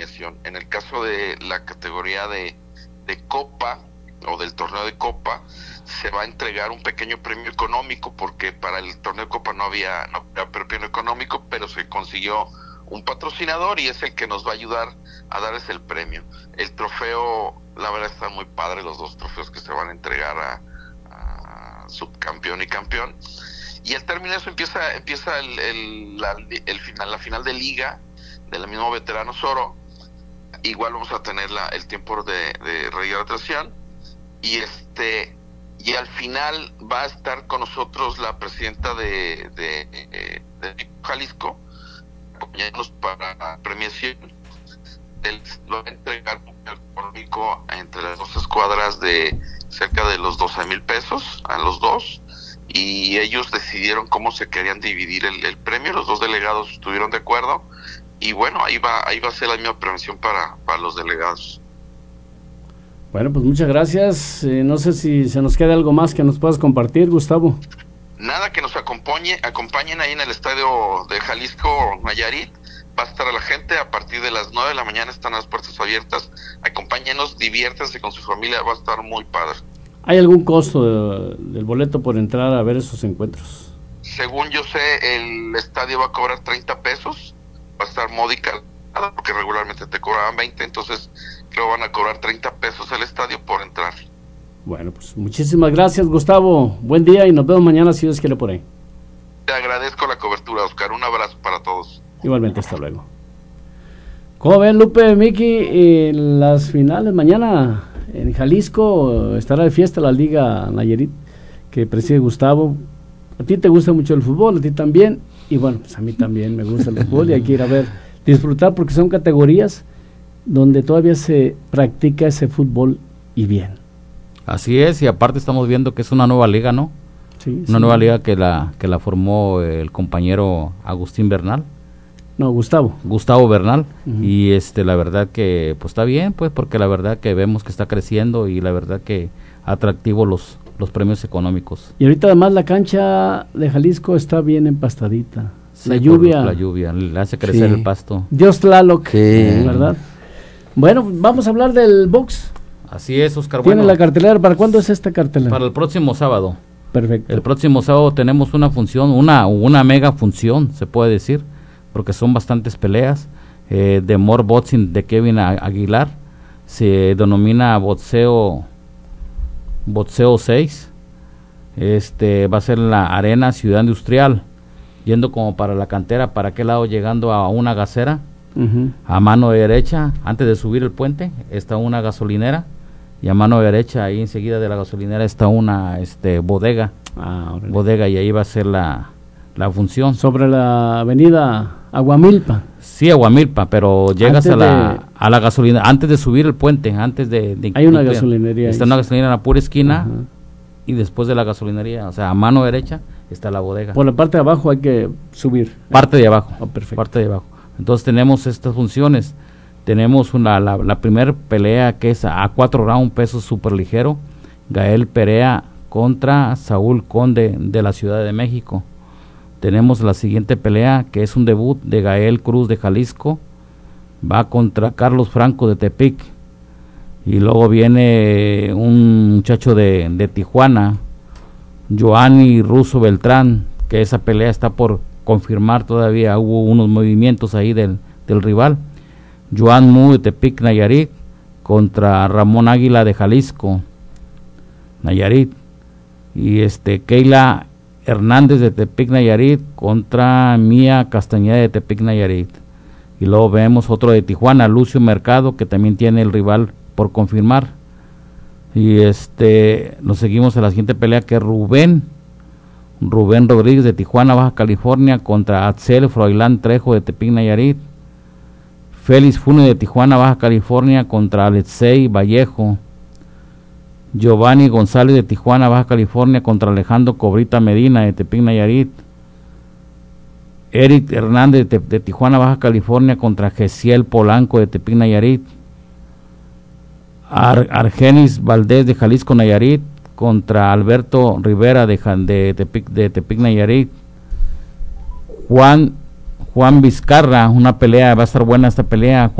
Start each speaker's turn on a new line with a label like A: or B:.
A: premiación. En el caso de la categoría de Copa o del torneo de Copa, se va a entregar un pequeño premio económico, porque para el torneo de Copa no había premio económico, pero se consiguió un patrocinador y es el que nos va a ayudar a darles el premio. El trofeo, la verdad, están muy padres los dos trofeos que se van a entregar a subcampeón y campeón. Y al terminar eso empieza la final de liga del mismo Veteranos Oro. Igual vamos a tener el tiempo de rehidratación y al final va a estar con nosotros la presidenta de Jalisco, acompañándonos para la premiación. Lo va a entregar un económico entre las dos escuadras de cerca de los 12,000 pesos a los dos, y ellos decidieron cómo se querían dividir el premio. Los dos delegados estuvieron de acuerdo y bueno, ahí va a ser la misma premiación para los delegados.
B: Bueno, pues muchas gracias. No sé si se nos queda algo más que nos puedas compartir, Gustavo.
A: Nada, que nos acompañen ahí en el estadio de Jalisco, Nayarit. Va a estar la gente a partir de las 9 de la mañana, están las puertas abiertas. Acompáñenos, diviértanse con su familia, va a estar muy padre.
B: ¿Hay algún costo del boleto por entrar a ver esos encuentros?
A: Según yo sé, el estadio va a cobrar 30 pesos, va a estar módica, porque regularmente te cobraban 20, entonces creo van a cobrar 30 pesos el estadio por entrar.
B: Bueno, pues muchísimas gracias, Gustavo. Buen día y nos vemos mañana si Dios quiere por ahí.
A: Te agradezco la cobertura, Oscar. Un abrazo para todos.
B: Igualmente, hasta luego. ¿Cómo ven, Lupe, Miki, en las finales? Mañana en Jalisco estará de fiesta la Liga Nayarit, que preside Gustavo. A ti te gusta mucho el fútbol, a ti también, y bueno, pues a mí también me gusta el fútbol y hay que ir a ver, disfrutar, porque son categorías donde todavía se practica ese fútbol y bien.
C: Así es, y aparte estamos viendo que es una nueva liga, ¿no?
B: Sí,
C: una nueva liga que la formó el compañero Agustín Bernal.
B: No, Gustavo
C: Bernal. Y la verdad que pues está bien, pues, porque la verdad que vemos que está creciendo y la verdad que atractivo los premios económicos.
B: Y ahorita además la cancha de Jalisco está bien empastadita.
C: Sí,
B: la lluvia
C: le hace crecer el pasto.
B: Dios Tlaloc, ¿verdad? Bueno, vamos a hablar del box.
C: Así es, Oscar.
B: ¿Tiene la cartelera? ¿Para cuándo es esta cartelera?
C: Para el próximo sábado.
B: Perfecto.
C: El próximo sábado tenemos una función, una mega función, se puede decir, porque son bastantes peleas. De More Boxing de Kevin Aguilar, se denomina boxeo 6. Va a ser en la Arena Ciudad Industrial, yendo como para la cantera. ¿Para qué lado? Llegando a una gasera. A mano derecha, antes de subir el puente, está una gasolinera, y a mano derecha, ahí enseguida de la gasolinera, está una bodega. Bodega, y ahí va a ser la función.
B: Sobre la avenida Aguamilpa.
C: Sí, Aguamilpa, pero llegas a la gasolinera, antes de subir el puente, antes de
B: hay una gasolinería.
C: Está una gasolinera en la pura esquina, y después de la gasolinería, o sea, a mano derecha, está la bodega.
B: Por la parte de abajo hay que subir.
C: Parte de abajo.
B: Perfecto.
C: Parte de abajo. Entonces tenemos estas funciones. Tenemos la primera pelea, que es a 4 rounds, peso superligero, Gael Perea contra Saúl Conde de la Ciudad de México. Tenemos la siguiente pelea, que es un debut de Gael Cruz de Jalisco, va contra Carlos Franco de Tepic. Y luego viene un muchacho de Tijuana, Joanny Russo Beltrán, que esa pelea está por confirmar todavía. Hubo unos movimientos ahí del rival. Joan Mu de Tepic, Nayarit, contra Ramón Águila de Jalisco, Nayarit. Y Keila Hernández de Tepic, Nayarit, contra Mía Castañeda de Tepic, Nayarit. Y luego vemos otro de Tijuana, Lucio Mercado, que también tiene el rival por confirmar. Y nos seguimos a la siguiente pelea, que es Rubén Rodríguez de Tijuana, Baja California, contra Axel Froilán Trejo de Tepic, Nayarit. Félix Funes de Tijuana, Baja California, contra Alexei Vallejo. Giovanni González de Tijuana, Baja California, contra Alejandro Cobrita Medina de Tepic, Nayarit. Eric Hernández de Tijuana, Baja California, contra Gesiel Polanco de Tepic, Nayarit. Argenis Valdés de Jalisco, Nayarit, contra Alberto Rivera de Tepic, Nayarit. Juan Vizcarra, una pelea, va a estar buena esta pelea.